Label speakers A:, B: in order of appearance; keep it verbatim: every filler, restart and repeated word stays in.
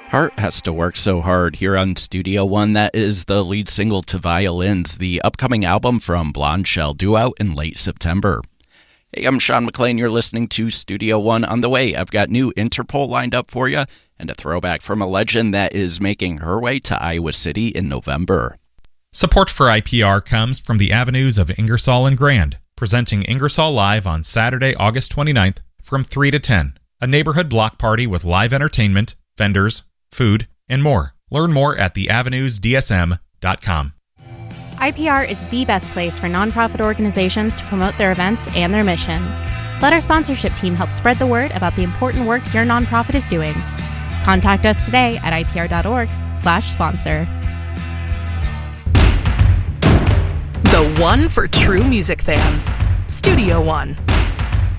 A: Heart has to work so hard here on Studio One. That is the lead single to Violins, the upcoming album from Blonde Shell, due out in late September. Hey, I'm Sean McLean. You're listening to Studio One. On the way, I've got new Interpol lined up for you and a throwback from a legend that is making her way to Iowa City in November.
B: Support for I P R comes from the Avenues of Ingersoll and Grand, presenting Ingersoll Live on Saturday, August twenty-ninth from three to ten. A neighborhood block party with live entertainment, vendors, food, and more. Learn more at the avenues d s m dot com.
C: I P R is the best place for nonprofit organizations to promote their events and their mission. Let our sponsorship team help spread the word about the important work your nonprofit is doing. Contact us today at ipr.org slash sponsor.
D: The one for true music fans. Studio One.